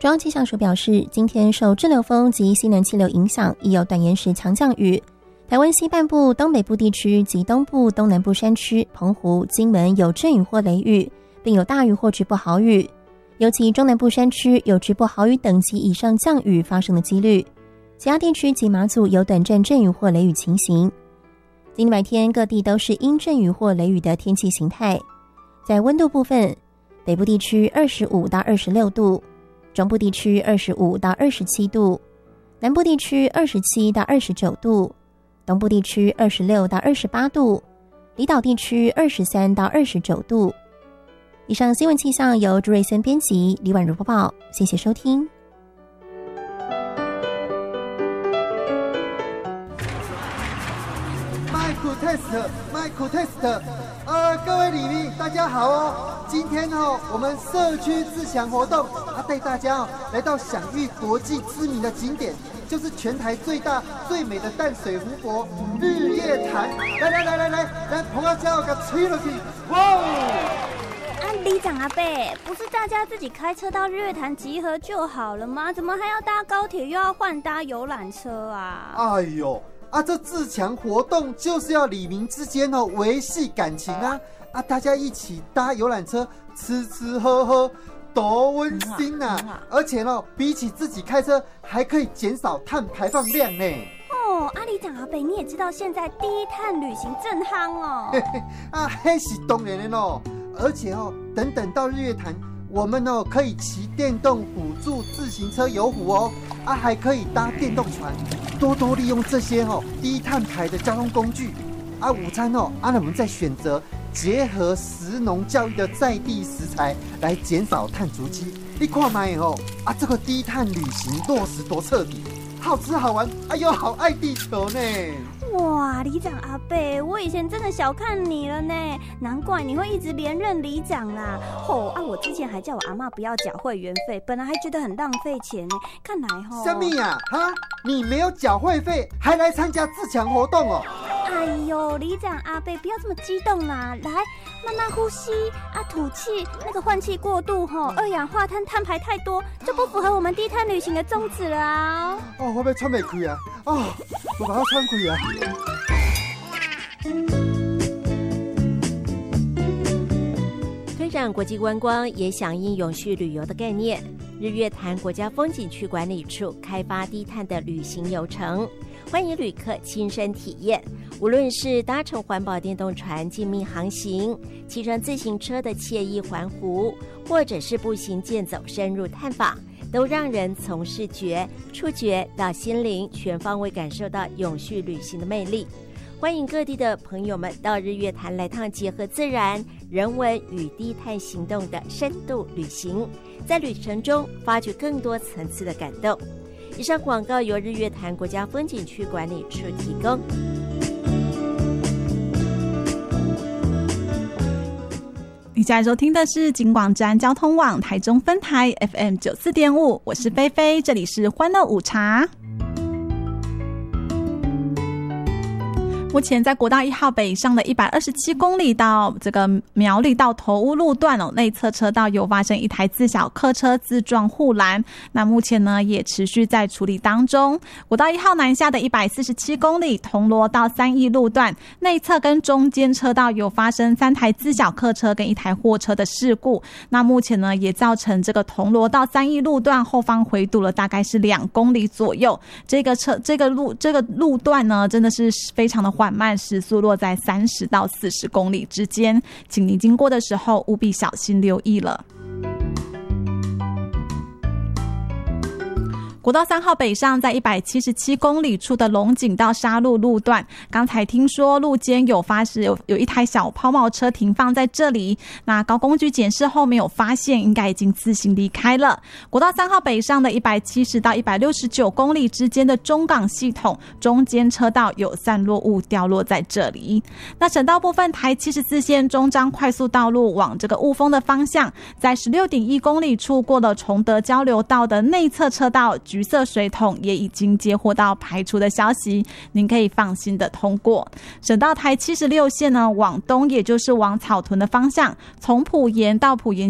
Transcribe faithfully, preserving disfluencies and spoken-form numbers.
中央气象署表示，今天受滞留锋及西南气流影响，亦有短延时强降雨。台湾西半部、东北部地区及东部、东南部山区、澎湖、金门有阵雨或雷雨，并有大雨或局部豪雨。尤其中南部山区有局部豪雨等级以上降雨发生的几率。其他地区及马祖有短暂阵雨或雷雨情形。今天白天各地都是阴阵雨或雷雨的天气形态。在温度部分，北部地区二十五到二十六度，中部地区二十五到二十七度，南部地区二十七到二十九度，东部地区二十六到二十八度，离岛地区二十三到二十九度。以上新闻气象由朱瑞森编辑，李婉如播报，谢谢收听。 麦克 test， 麦克 test， 呃，各位里民大家好哦。今天哦，我们社区自强活动啊，带大家哦来到享誉国际知名的景点，就是全台最大最美的淡水湖泊日月潭。来来来来来，来捧个脚给吹落去，哇！ 啊，里长阿伯，不是大家自己开车到日月潭集合就好了吗？怎么还要搭高铁，又要换搭游览车啊？ 哎呦！啊，这自强活动就是要里民之间哦维系感情啊！啊，大家一起搭游览车，吃吃喝喝，多温馨呐、啊！而且哦，比起自己开车，还可以减少碳排放量呢。 哦，阿里长阿伯，你也知道现在低碳旅行正夯哦。 啊，那是当然的咯。而且哦，等等到日月潭，我们哦可以骑电动辅助自行车游湖哦，啊，还可以搭电动船。多多利用这些哦低碳排的交通工具啊，午餐哦啊，那我们再选择结合食农教育的在地食材来减少碳足迹。你看嘛哦啊，这个低碳旅行落实多彻底，好吃好玩，哎呦，好爱地球呢！ 哇，里长阿伯，我以前真的小看你了呢，难怪你会一直连任里长啦。吼、哦、啊，我之前还叫我阿嬷不要缴会员费，本来还觉得很浪费钱呢，看来吼。 什么呀？哈，你没有缴会费，还来参加自强活动哦？ 哎呦，里长阿伯，不要这么激动啦，来，慢慢呼吸啊，吐气，那个换气过度吼，二氧化碳碳排太多，就不符合我们低碳旅行的宗旨了啊。 哦，我要喘不开啊！哦，我把它喘开啊！ 推展国际观光也响应永续旅游的概念，日月潭国家风景区管理处开发低碳的旅行游程，欢迎旅客亲身体验。无论是搭乘环保电动船静谧航行，骑乘自行车的惬意环湖，或者是步行健走深入探访，都让人从视觉、触觉到心灵全方位感受到永续旅行的魅力。欢迎各地的朋友们到日月潭来趟结合自然、人文与低碳行动的深度旅行，在旅程中发掘更多层次的感动。以上广告由日月潭国家风景区管理处提供。 你现在收听的是警广站交通网台中分台 F M 九四点五，我是菲菲，这里是欢乐午茶。目前在国道一号北上的一百二十七公里到这个苗栗到头屋路段哦，内侧车道有发生一台自小客车自撞护栏，那目前呢也持续在处理当中。国道一号南下的一百四十七公里铜锣到三义路段内侧跟中间车道有发生三台自小客车跟一台货车的事故，那目前呢也造成这个铜锣到三义路段后方回堵了大概是两公里左右。这个车这个路这个路段呢真的是非常的缓慢，时速落在三十到四十公里之间，请您经过的时候务必小心留意了。国道三号北上在一百七十七公里处的龙井到沙鹿路段，刚才听说路肩有发生有有一台小抛锚车停放在这里，那高工局检视后没有发现，应该已经自行离开了。国道三号北上的一百七十到一百六十九公里之间的中港系统中间车道有散落物掉落在这里。那省道部分，台七十四线中彰快速道路往这个雾峰的方向，在 十六点一公里处过了崇德交流道的内侧车道，橘色水桶也已经接获到排除的消息，您可以放心的通过。省道台七十六线呢，往东也就是往草屯的方向，从埔盐到埔盐